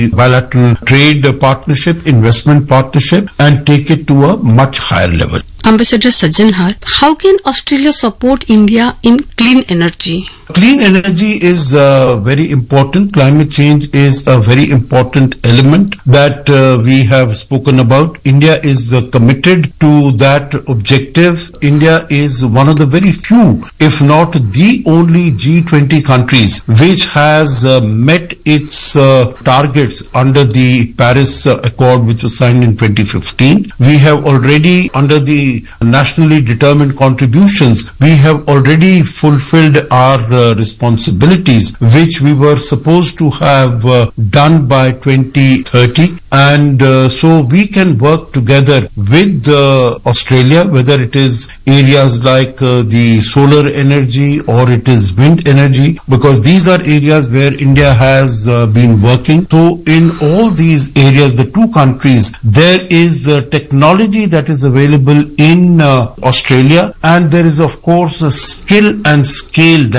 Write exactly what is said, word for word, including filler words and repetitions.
bilateral trade partnership, investment partnership, and take it to a much higher level. Ambassador Sajjan Har, how can Australia support India in clean energy? Clean energy is uh, very important. Climate change is a very important element that uh, we have spoken about. India is uh, committed to that objective. India is one of the very few, if not the only G twenty countries which has uh, met its uh, targets under the Paris uh, Accord, which was signed in twenty fifteen. We have already, under the nationally determined contributions, we have already fulfilled our uh, responsibilities which we were supposed to have uh, done by twenty thirty, and uh, so we can work together with uh, Australia, whether it is areas like uh, the solar energy or it is wind energy, because these are areas where India has uh, been working. So in all these areas, the two countries, there is uh, technology that is available in uh, Australia, and there is of course a skill and scale that